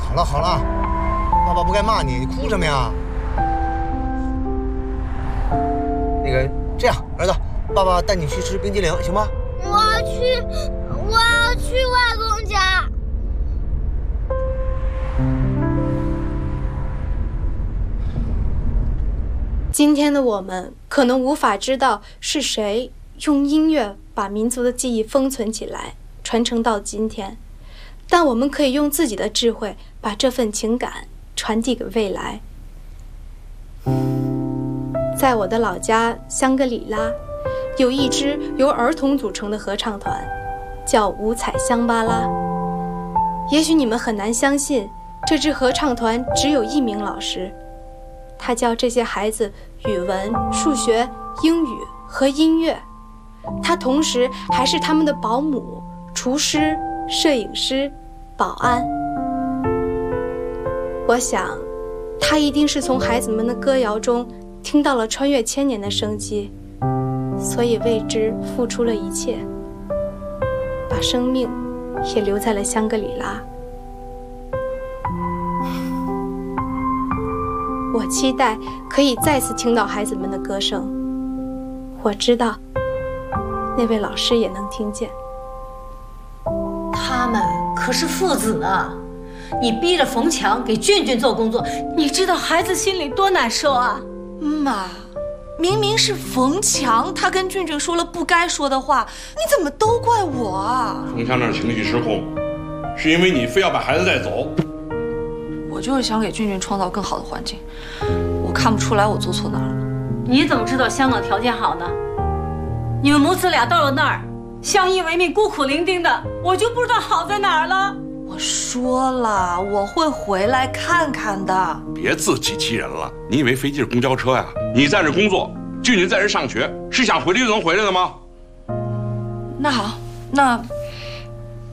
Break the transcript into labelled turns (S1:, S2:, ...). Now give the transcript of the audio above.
S1: 好了好了，爸爸不该骂你，你哭什么呀？那个，这样，儿子，爸爸带你去吃冰激凌，行吗？
S2: 我要去外公家。
S3: 今天的我们可能无法知道是谁用音乐把民族的记忆封存起来，传承到今天，但我们可以用自己的智慧把这份情感传递给未来。在我的老家香格里拉，有一支由儿童组成的合唱团，叫五彩香巴拉。也许你们很难相信，这支合唱团只有1名老师，他教这些孩子语文、数学、英语和音乐。他同时还是他们的保姆、厨师、摄影师、保安。我想，他一定是从孩子们的歌谣中听到了穿越千年的生机，所以为之付出了一切，把生命也留在了香格里拉。我期待可以再次听到孩子们的歌声，我知道那位老师也能听见。
S4: 他们可是父子啊！你逼着冯强给俊俊做工作，你知道孩子心里多难受啊！
S5: 妈，明明是冯强，他跟俊俊说了不该说的话，你怎么都怪我啊？
S6: 冯强那情绪失控，是因为你非要把孩子带走。
S5: 我就是想给俊俊创造更好的环境，我看不出来我做错哪儿了。
S4: 你怎么知道香港条件好呢？你们母子俩到了那儿，相依为命，孤苦伶仃的，我就不知道好在哪儿了。
S5: 我说了，我会回来看看的。
S6: 别自欺欺人了，你以为飞机是公交车呀？你在这工作，俊俊在这上学，是想回来就能回来的吗？
S5: 那好，那